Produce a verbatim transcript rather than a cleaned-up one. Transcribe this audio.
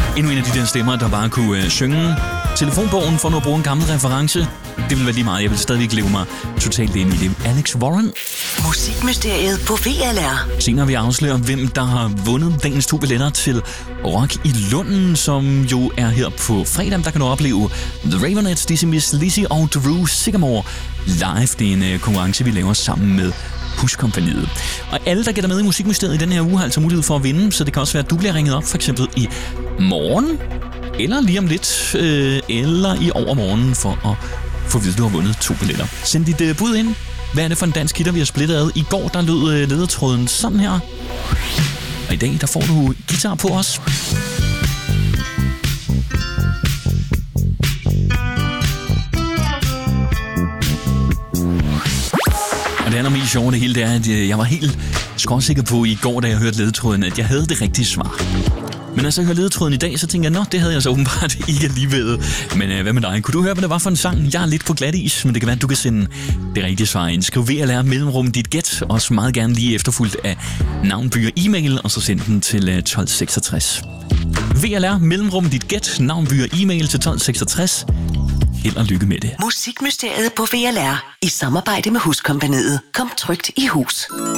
Endnu en af de der stemmer, der bare kunne øh, synge telefonbogen for nu at bruge en gammel reference. Det ville være lige meget. Jeg vil stadigvæk leve mig totalt ind i det. Alex Warren. Musikmysteriet på V L R. Senere vil jeg afsløre, hvem der har vundet dagens to billetter til Rock i Lunden, som jo er her på fredag. Der kan du opleve The Raveonettes, Dizzy Miss Lizzy og Drew Sycamore live. Det er en øh, konkurrence, vi laver sammen med Huskompagniet. Og alle, der gætter med i Musikmysteriet i den her uge, har altså mulighed for at vinde, så det kan også være, at du bliver ringet op, for eksempel i morgen, eller lige om lidt, øh, eller i overmorgen, for at få at vide, at du har vundet to billetter. Send dit øh, bud ind. Hvad er det for en dansk hitter, vi har splittet ad? I går, der lød øh, ledetråden sådan her. Og i dag, der får du guitar på os. Og det allermest sjove det hele, det er, at jeg var helt skråsikker på i går, da jeg hørte ledetråden, at jeg havde det rigtige svar. Men altså, jeg hørte ledetråden i dag, så tænkte jeg, nå, det havde jeg så åbenbart ikke alligevel. Men øh, hvad med dig? Kunne du høre, hvad det var for en sang? Jeg er lidt på glat is, men det kan være, at du kan sende det rigtige svar ind. Skriv V L R mellemrum dit gæt, også meget gerne lige efterfulgt af navn, by og e-mail, og så send den til øh, tolv seksogtres. V L R mellemrum dit gæt, navn, by og e-mail til tolv seksogtres. Held og lykke med det. Musikmysteriet på V L R i samarbejde med Huskompagniet. Kom trygt i hus.